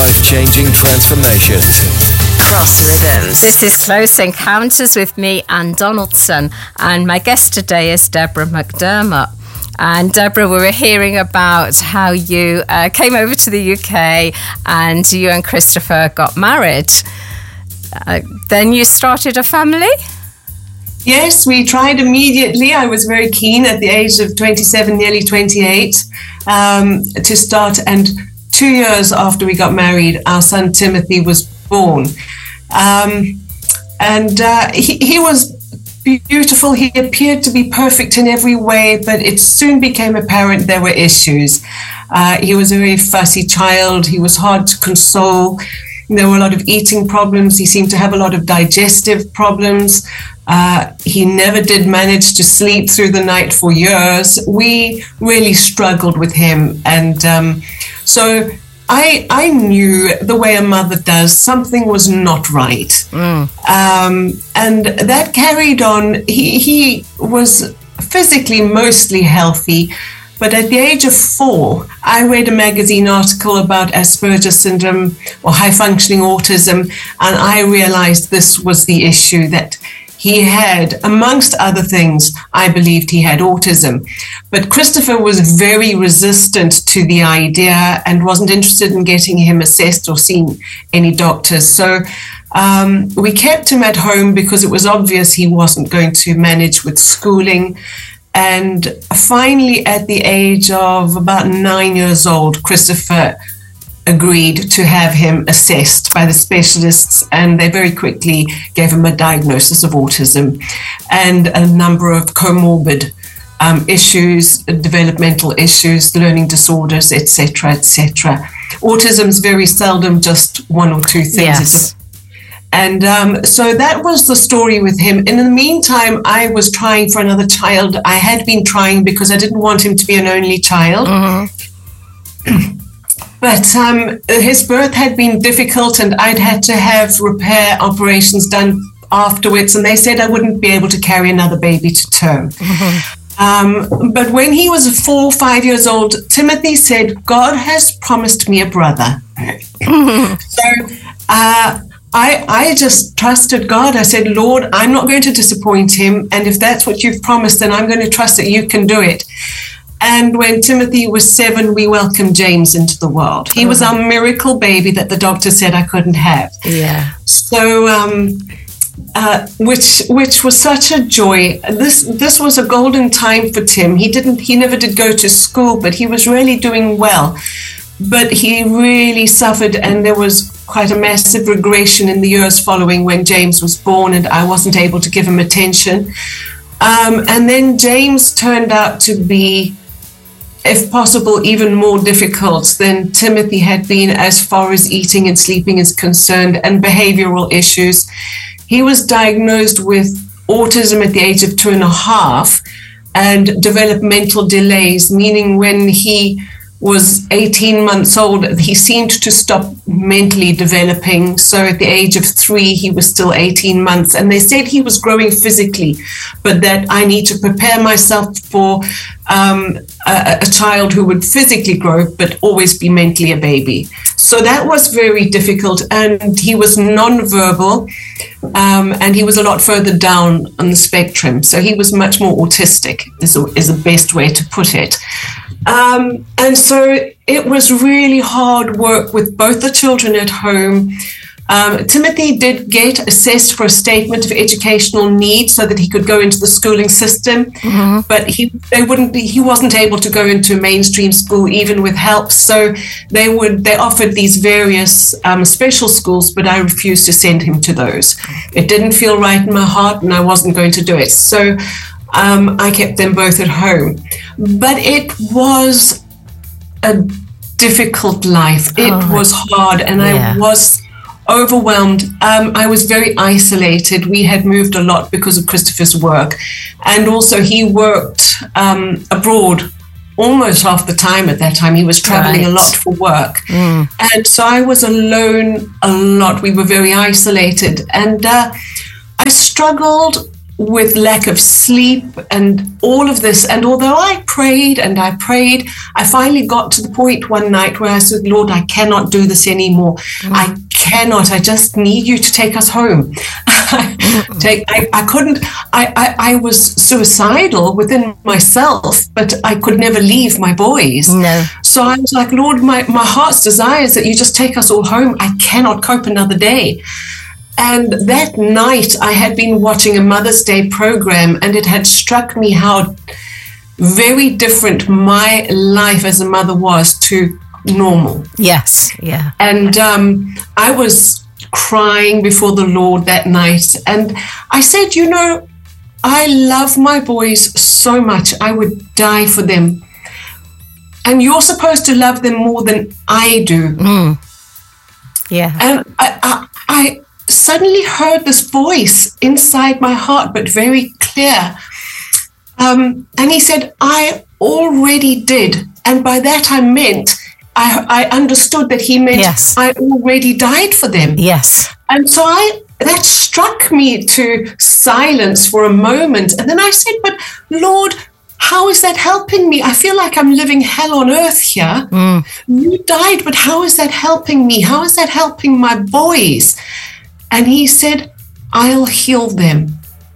life-changing transformations. Cross Rhythms. This is Close Encounters with me, Anne Donaldson, and my guest today is Deborah McDermott. And Deborah, we were hearing about how you came over to the UK and you and Christopher got married. Then you started a family? Yes, we tried immediately. I was very keen at the age of 27, nearly 28, to start. And 2 years after we got married, our son Timothy was born. He was beautiful. He appeared to be perfect in every way, but it soon became apparent there were issues. He was a very fussy child. He was hard to console. There were a lot of eating problems. He seemed to have a lot of digestive problems. He never did manage to sleep through the night for years. We really struggled with him. And so I knew the way a mother does, something was not right. And that carried on. He was physically mostly healthy, but at the age of 4, I read a magazine article about Asperger's syndrome or high-functioning autism, and I realized this was the issue, that he had, amongst other things, I believed he had autism. But Christopher was very resistant to the idea and wasn't interested in getting him assessed or seeing any doctors. So we kept him at home because it was obvious he wasn't going to manage with schooling. And finally, at the age of about 9 years old, Christopher agreed to have him assessed by the specialists, and they very quickly gave him a diagnosis of autism and a number of comorbid issues, developmental issues, learning disorders, etc., etc. Autism's very seldom just one or two things. Yes. So that was the story with him. In the meantime, I was trying for another child. I had been trying because I didn't want him to be an only child. But his birth had been difficult, and I'd had to have repair operations done afterwards, and they said I wouldn't be able to carry another baby to term. But when he was 4 or 5 years old, Timothy said, God has promised me a brother. I just trusted God. I said, Lord, I'm not going to disappoint him. And if that's what you've promised, then I'm going to trust that you can do it. And when Timothy was 7, we welcomed James into the world. He was our miracle baby that the doctor said I couldn't have. Yeah. So, which was such a joy. This was a golden time for Tim. He never did go to school, but he was really doing well. But he really suffered, and there was quite a massive regression in the years following when James was born, and I wasn't able to give him attention. And then James turned out to be, if possible, even more difficult than Timothy had been as far as eating and sleeping is concerned, and behavioral issues. He was diagnosed with autism at the age of 2.5 and developmental delays, meaning when he was 18 months old, he seemed to stop mentally developing. So at the age of 3, he was still 18 months. And they said he was growing physically, but that I need to prepare myself for a child who would physically grow, but always be mentally a baby. So that was very difficult. And he was nonverbal, and he was a lot further down on the spectrum. So he was much more autistic, is the best way to put it. And so it was really hard work with both the children at home. Timothy did get assessed for a statement of educational need so that he could go into the schooling system, but he wasn't able to go into a mainstream school even with help. So they offered these various special schools, but I refused to send him to those. It didn't feel right in my heart, and I wasn't going to do it. So I kept them both at home. But it was a difficult life. It was hard, and I was overwhelmed. I was very isolated. We had moved a lot because of Christopher's work. And also he worked abroad almost half the time at that time. He was traveling a lot for work. And so I was alone a lot. We were very isolated. And I struggled with lack of sleep and all of this. And although I prayed and I prayed, I finally got to the point one night where I said, Lord, I cannot do this anymore. I cannot. I just need you to take us home. I couldn't. I was suicidal within myself, but I could never leave my boys. No. So I was like, Lord, my heart's desire is that you just take us all home. I cannot cope another day. And that night I had been watching a Mother's Day program, and it had struck me how very different my life as a mother was to normal. Yes, yeah. And I was crying before the Lord that night. And I said, you know, I love my boys so much. I would die for them. And you're supposed to love them more than I do. Yeah. And I suddenly heard this voice inside my heart, but very clear. And he said, I already did. And by that I meant, I understood that he meant, yes, I already died for them. Yes. And so that struck me to silence for a moment. And then I said, but Lord, how is that helping me? I feel like I'm living hell on earth here. You died, but how is that helping me? How is that helping my boys? And he said, I'll heal them.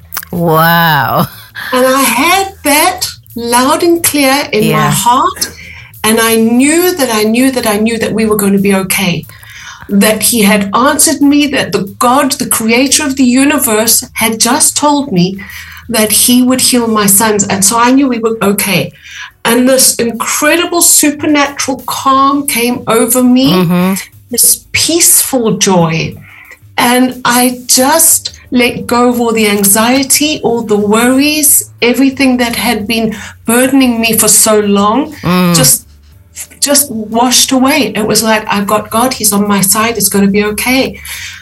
Wow. And I had that loud and clear in my heart. And I knew that we were going to be okay. That he had answered me, that the God, the creator of the universe, had just told me that he would heal my sons. And so I knew we were okay. And this incredible supernatural calm came over me, this peaceful joy. And I just let go of all the anxiety, all the worries, everything that had been burdening me for so long, just washed away. It was like, I've got God, he's on my side, it's going to be okay.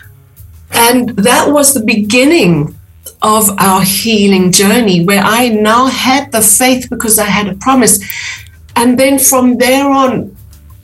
And that was the beginning of our healing journey, where I now had the faith because I had a promise. And then from there on,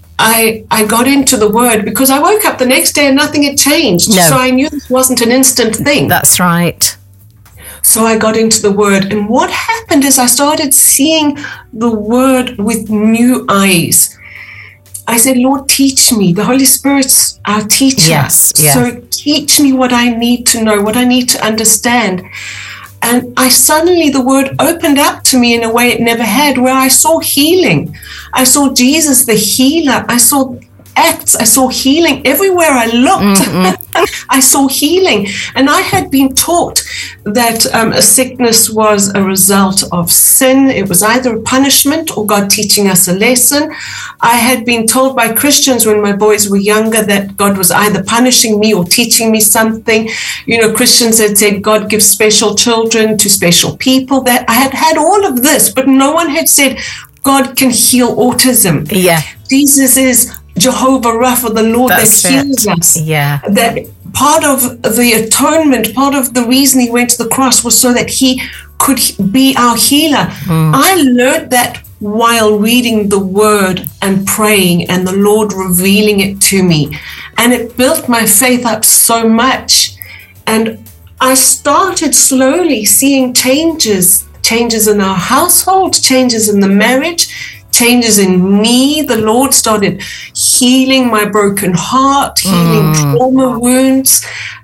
I got into the Word, because I woke up the next day and nothing had changed. No. So I knew this wasn't an instant thing. That's right. So I got into the Word. And what happened is I started seeing the Word with new eyes. I said, Lord, teach me. The Holy Spirit's our teacher. Yes, yeah. So teach me what I need to know, what I need to understand. And the Word opened up to me in a way it never had, where I saw healing. I saw Jesus, the healer. I saw acts. I saw healing everywhere I looked. I saw healing. And I had been taught that a sickness was a result of sin. It was either a punishment or God teaching us a lesson. I had been told by Christians when my boys were younger that God was either punishing me or teaching me something. You know, Christians had said God gives special children to special people. That I had had all of this, but no one had said God can heal autism. Yeah. Jesus is Jehovah Rapha, the Lord that heals us. Yeah. That part of the atonement, part of the reason he went to the cross was so that he could be our healer. I learned that while reading the Word and praying, and the Lord revealing it to me. And it built my faith up so much. And I started slowly seeing changes in our household, changes in the marriage, changes in me. The Lord started healing my broken heart, healing trauma wounds,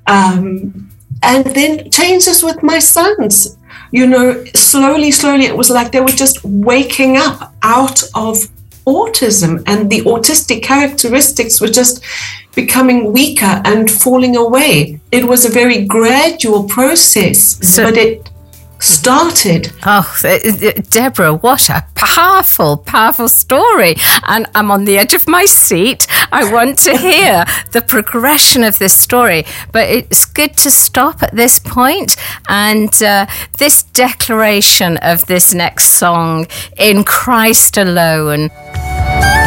and then changes with my sons. You know, slowly, it was like they were just waking up out of autism, and the autistic characteristics were just becoming weaker and falling away. It was a very gradual process, but it started. Oh, Deborah, what a powerful story. And I'm on the edge of my seat. I want to hear the progression of this story. But it's good to stop at this point. And this declaration of this next song, In Christ Alone.